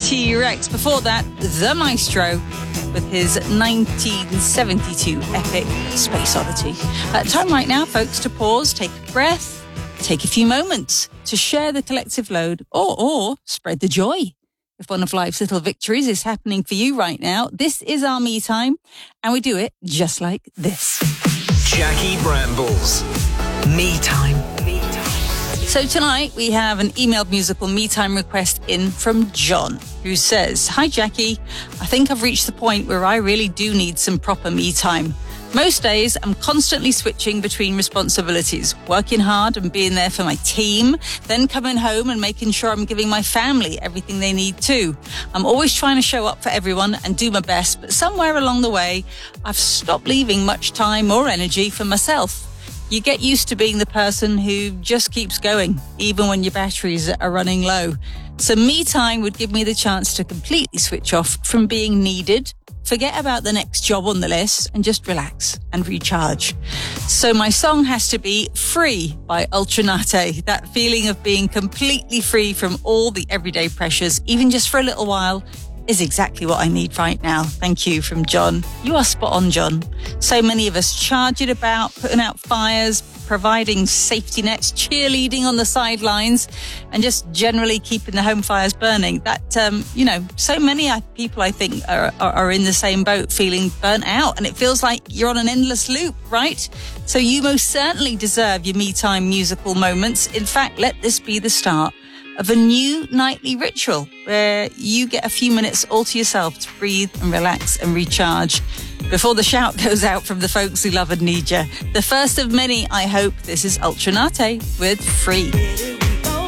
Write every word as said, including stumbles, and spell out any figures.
T-Rex. Before that, The Maestro with his nineteen seventy-two epic Space Oddity. Uh, time right now, folks, to pause, take a breath, take a few moments to share the collective load or, or spread the joy. If one of life's little victories is happening for you right now, this is our me time, and we do it just like this. Jackie Brambles. Me time. Me time. So tonight we have an emailed musical me time request in from John, who says, "Hi Jackie, I think I've reached the point where I really do need some proper me time. Most days I'm constantly switching between responsibilities, working hard and being there for my team, then coming home and making sure I'm giving my family everything they need too. I'm always trying to show up for everyone and do my best, but somewhere along the way, I've stopped leaving much time or energy for myself. You get used to being the person who just keeps going, even when your batteries are running low. So me time would give me the chance to completely switch off from being needed, forget about the next job on the list, and just relax and recharge. So my song has to be Free by Ultranate. That feeling of being completely free from all the everyday pressures, even just for a little while, is exactly what I need right now." Thank you, from John. You are spot on, John. So many of us charging about, putting out fires, providing safety nets, cheerleading on the sidelines, and just generally keeping the home fires burning. That, um, you know, so many people, I think, are, are, are in the same boat, feeling burnt out, and it feels like you're on an endless loop, right? So you most certainly deserve your me time musical moments. In fact, let this be the start of a new nightly ritual where you get a few minutes all to yourself to breathe and relax and recharge before the shout goes out from the folks who love and need you. The first of many, I hope. This is Ultranate with Free.